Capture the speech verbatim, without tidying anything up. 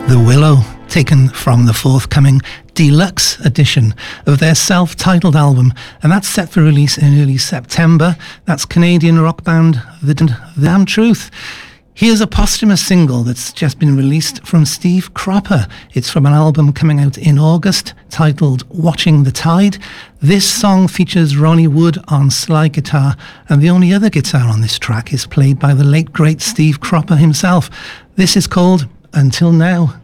The Willow, taken from the forthcoming deluxe edition of their self-titled album, and that's set for release in early September. That's Canadian rock band The, the Damn Truth. Here's a posthumous single that's just been released from Steve Cropper. It's from an album coming out in August titled Watching the Tide. This song features Ronnie Wood on slide guitar, and the only other guitar on this track is played by the late great Steve Cropper himself. This is called Until Now.